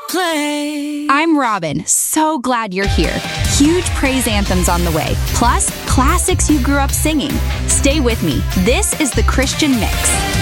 Play. I'm Robin. So glad you're here. Huge praise anthems on the way, plus classics you grew up singing. Stay with me. This is the Christian Mix.